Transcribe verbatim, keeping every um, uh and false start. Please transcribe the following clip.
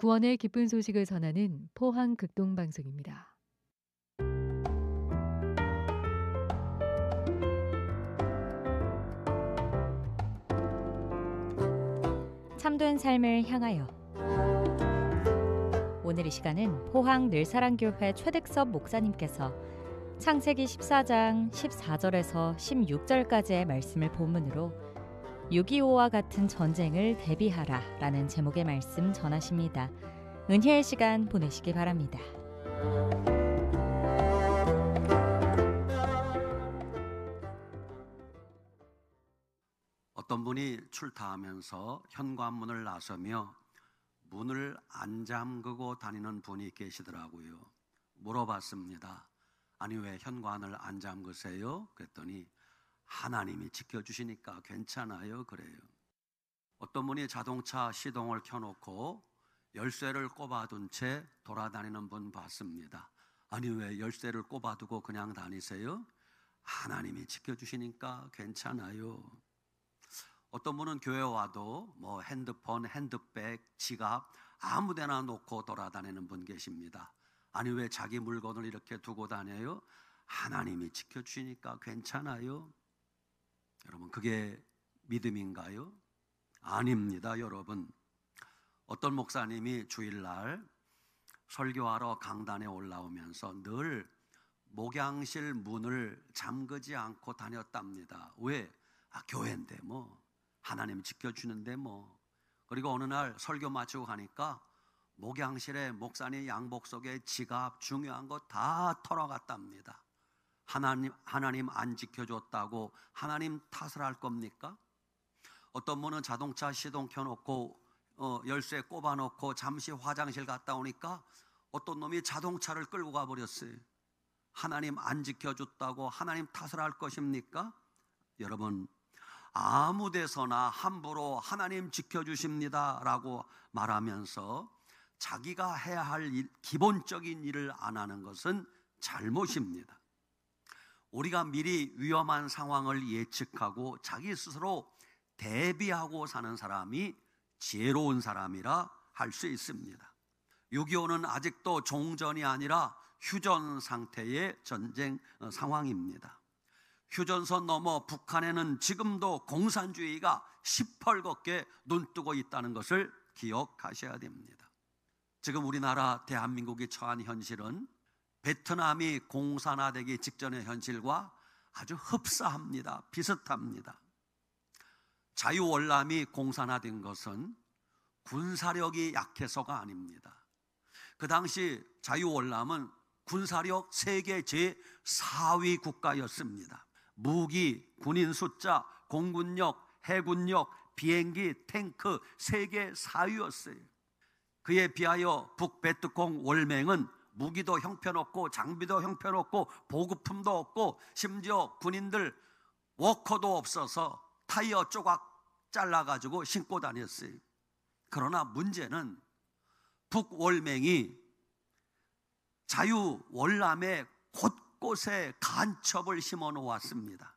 구원의 기쁜 소식을 전하는 포항 극동방송입니다. 참된 삶을 향하여. 오늘 이 시간은 포항 늘사랑교회 최득섭 목사님께서 창세기 십사 장 십사 절에서 십육 절까지의 말씀을 본문으로 육이오와 같은 전쟁을 대비하라 라는 제목의 말씀 전하십니다. 은혜의 시간 보내시기 바랍니다. 어떤 분이 출타하면서 현관문을 나서며 문을 안 잠그고 다니는 분이 계시더라고요. 물어봤습니다. 아니 왜 현관을 안 잠그세요? 그랬더니 하나님이 지켜주시니까 괜찮아요 그래요. 어떤 분이 자동차 시동을 켜놓고 열쇠를 꼽아둔 채 돌아다니는 분 봤습니다. 아니 왜 열쇠를 꼽아두고 그냥 다니세요? 하나님이 지켜주시니까 괜찮아요. 어떤 분은 교회 와도 뭐 핸드폰, 핸드백, 지갑 아무데나 놓고 돌아다니는 분 계십니다. 아니 왜 자기 물건을 이렇게 두고 다녀요? 하나님이 지켜주시니까 괜찮아요. 여러분 그게 믿음인가요? 아닙니다 여러분. 어떤 목사님이 주일날 설교하러 강단에 올라오면서 늘 목양실 문을 잠그지 않고 다녔답니다. 왜? 아, 교회인데 뭐 하나님 지켜주는데 뭐. 그리고 어느 날 설교 마치고 가니까 목양실에 목사님 양복 속에 지갑 중요한 거 다 털어갔답니다. 하나님, 하나님 안 지켜줬다고 하나님 탓을 할 겁니까? 어떤 분은 자동차 시동 켜놓고 어, 열쇠 꼽아놓고 잠시 화장실 갔다 오니까 어떤 놈이 자동차를 끌고 가버렸어요. 하나님 안 지켜줬다고 하나님 탓을 할 것입니까? 여러분 아무 데서나 함부로 하나님 지켜주십니다 라고 말하면서 자기가 해야 할 일, 기본적인 일을 안 하는 것은 잘못입니다. 우리가 미리 위험한 상황을 예측하고 자기 스스로 대비하고 사는 사람이 지혜로운 사람이라 할 수 있습니다. 육이오는 아직도 종전이 아니라 휴전 상태의 전쟁 상황입니다. 휴전선 넘어 북한에는 지금도 공산주의가 시뻘겋게 눈뜨고 있다는 것을 기억하셔야 됩니다. 지금 우리나라 대한민국이 처한 현실은 베트남이 공산화되기 직전의 현실과 아주 흡사합니다. 비슷합니다. 자유월남이 공산화된 것은 군사력이 약해서가 아닙니다. 그 당시 자유월남은 군사력 세계 제사 위 국가였습니다. 무기, 군인 숫자, 공군력, 해군력, 비행기, 탱크 세계 사 위였어요. 그에 비하여 북베트콩 월맹은 무기도 형편없고 장비도 형편없고 보급품도 없고 심지어 군인들 워커도 없어서 타이어 조각 잘라가지고 신고 다녔어요. 그러나 문제는 북월맹이 자유월남에 곳곳에 간첩을 심어 놓았습니다.